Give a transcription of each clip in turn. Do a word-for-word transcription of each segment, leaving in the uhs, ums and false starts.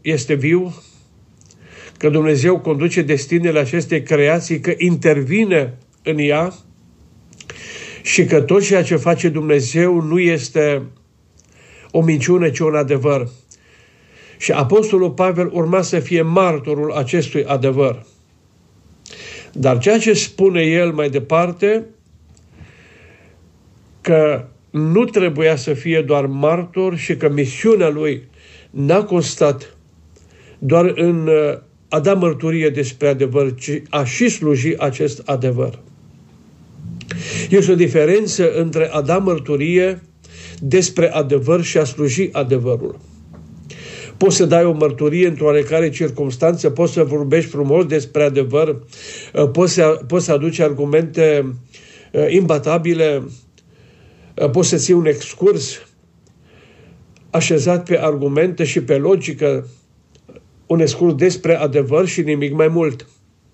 este viu, că Dumnezeu conduce destinele acestei creații, că intervine în ea și că tot ceea ce face Dumnezeu nu este o minciună, ci un adevăr. Și Apostolul Pavel urma să fie martorul acestui adevăr. Dar ceea ce spune el mai departe, că nu trebuia să fie doar martor și că misiunea lui n-a constat doar în a da mărturie despre adevăr, ci a și sluji acest adevăr. Este o diferență între a da mărturie despre adevăr și a sluji adevărul. Poți să dai o mărturie într-o oarecare circunstanță, poți să vorbești frumos despre adevăr, poți să, poți să aduci argumente imbatabile, poți să ții un excurs așezat pe argumente și pe logică, un excurs despre adevăr și nimic mai mult.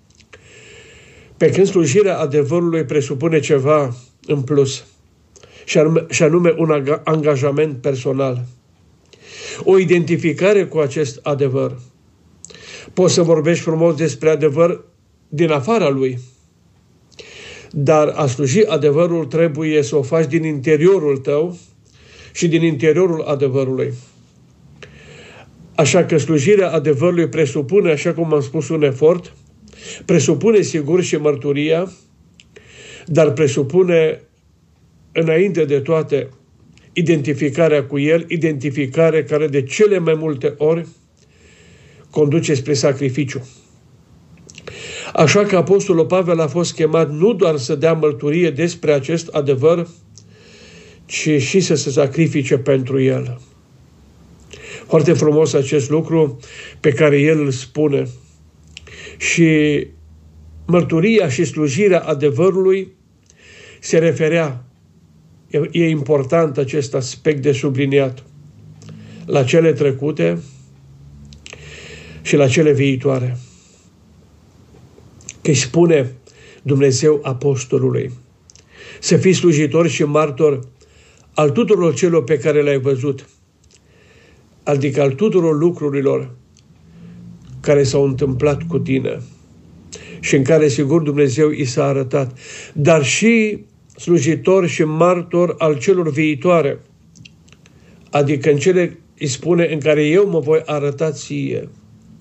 Pe când slujirea adevărului presupune ceva în plus, și anume un angajament personal, o identificare cu acest adevăr. Poți să vorbești frumos despre adevăr din afara lui, dar a sluji adevărul trebuie să o faci din interiorul tău și din interiorul adevărului. Așa că slujirea adevărului presupune, așa cum am spus, un efort, presupune sigur și mărturia, dar presupune înainte de toate identificarea cu el, identificare care de cele mai multe ori conduce spre sacrificiu. Așa că Apostolul Pavel a fost chemat nu doar să dea mărturie despre acest adevăr, ci și să se sacrifice pentru el. Foarte frumos acest lucru pe care el îl spune. Și mărturia și slujirea adevărului se referea, e important acest aspect de subliniat, la cele trecute și la cele viitoare. Că îi spune Dumnezeu apostolului să fii slujitor și martor al tuturor celor pe care le-ai văzut, adică al tuturor lucrurilor care s-au întâmplat cu tine și în care, sigur, Dumnezeu i s-a arătat, dar și slujitor și martor al celor viitoare, adică în cele, îi spune, în care eu mă voi arăta ție.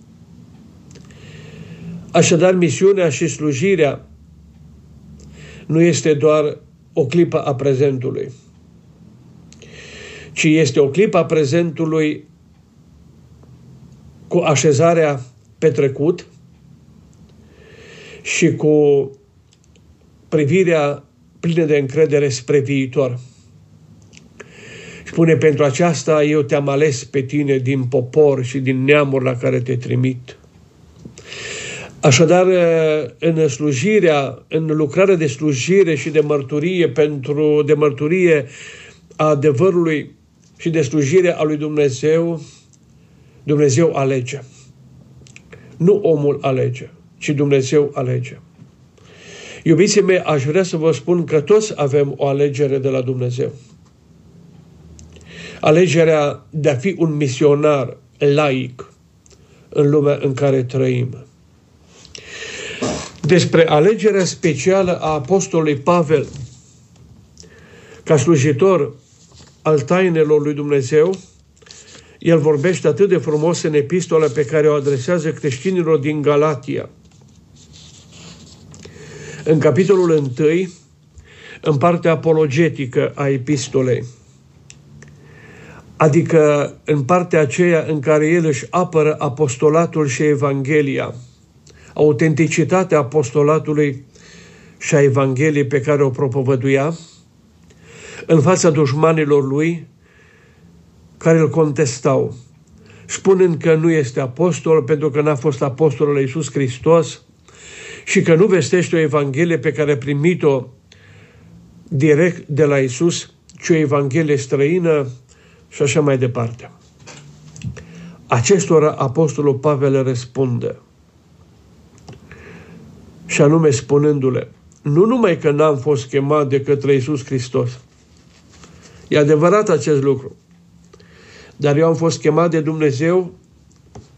Așadar, misiunea și slujirea nu este doar o clipă a prezentului, ci este o clipă a prezentului cu așezarea pe trecut și cu privirea plină de încredere spre viitor. Spune, pentru aceasta eu te-am ales pe tine din popor și din neamuri la care te trimit. Așadar, în slujirea, în lucrarea de slujire și de mărturie pentru de mărturie a adevărului și de slujire a lui Dumnezeu, Dumnezeu alege. Nu omul alege, ci Dumnezeu alege. Iubiții mei, aș vrea să vă spun că toți avem o alegere de la Dumnezeu. Alegerea de a fi un misionar laic în lumea în care trăim. Despre alegerea specială a apostolului Pavel ca slujitor al tainelor lui Dumnezeu, el vorbește atât de frumos în epistola pe care o adresează creștinilor din Galatia. În capitolul unu, în partea apologetică a epistolei, adică în partea aceea în care el își apără apostolatul și Evanghelia, autenticitatea apostolatului și a Evangheliei pe care o propovăduia, în fața dușmanilor lui, care îl contestau, spunând că nu este apostol pentru că n-a fost apostolul lui Iisus Hristos și că nu vestește o Evanghelie pe care a primit-o direct de la Iisus, ci o Evanghelie străină și așa mai departe. Acestora apostolul Pavel răspunde, și anume spunându-le, nu numai că n-am fost chemat de către Iisus Hristos, e adevărat acest lucru, dar eu am fost chemat de Dumnezeu